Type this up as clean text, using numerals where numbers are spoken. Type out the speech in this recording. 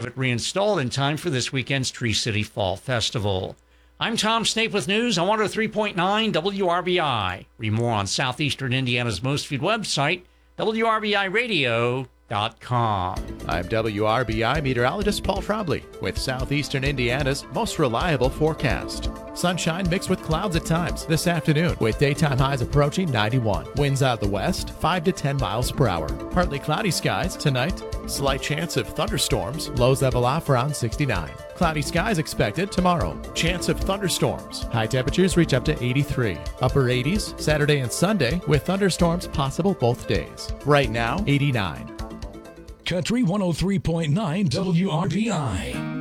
it reinstalled in time for this weekend's Tree City Fall Festival. I'm Tom Snape with news on 103.9 WRBI. Read more on Southeastern Indiana's most viewed website, WRBIRadio.com. I'm WRBI meteorologist Paul Trombley with Southeastern Indiana's most reliable forecast. Sunshine mixed with clouds at times this afternoon with daytime highs approaching 91. Winds out of the west 5 to 10 miles per hour. Partly cloudy skies tonight. Slight chance of thunderstorms. Lows level off around 69. Cloudy skies expected tomorrow. Chance of thunderstorms. High temperatures reach up to 83. Upper 80s Saturday and Sunday with thunderstorms possible both days. Right now, 89. Country 103.9 WRBI.